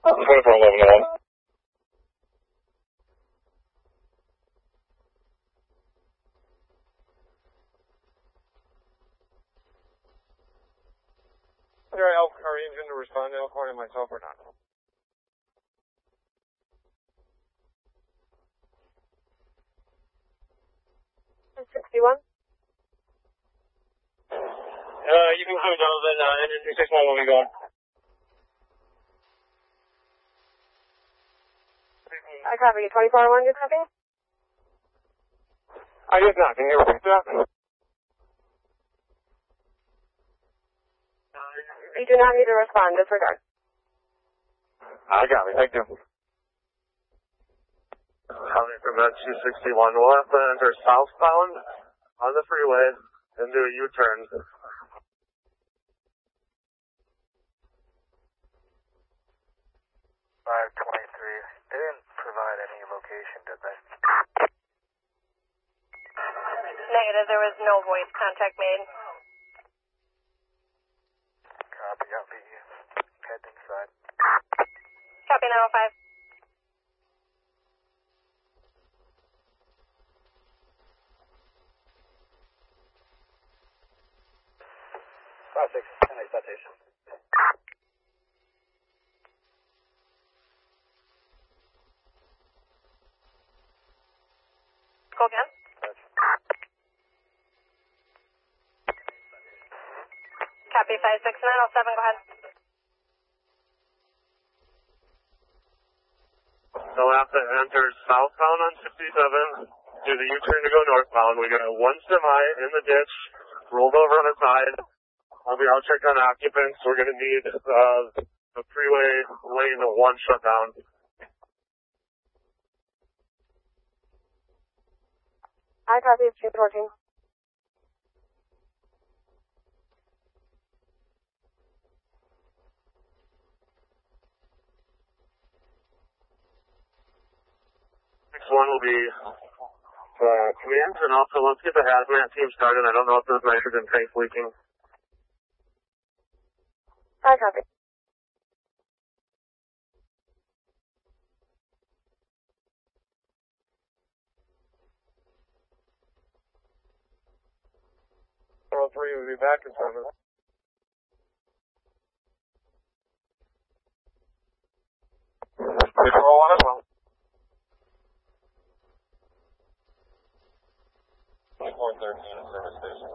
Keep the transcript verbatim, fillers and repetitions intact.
twenty-four eleven one. Are you are you going to respond to Elkhorn and myself or not? sixty-one. Uh, you can come down then, uh, engine two six one when we go. I copy. twenty-four oh one, you copy? I did not. Can you repeat that? You do not need to respond. Disregard. I got it. Thank you. Coming from that two sixty-one, we'll have to enter southbound on the freeway and do a U-turn. five twenty-three. They didn't provide any location, did they? Negative. There was no voice contact made. Copy, copy. Head inside. Copy nine oh five. five six, ten eight citation. Go again. Copy five six nine oh seven. Go ahead. They'll have to enter southbound on sixty-seven, do the U-turn to go northbound. We got one semi in the ditch, rolled over on its side. I'll be out check on occupants. We're going to need uh, the freeway lane one shut down. I copy. It's two fourteen. Next one will be uh, command, and also let's get the hazmat team started. I don't know if there's nitrogen tanks leaking. I copy. four oh three will be back in front of us. four oh one as well. twenty-four thirteen service station.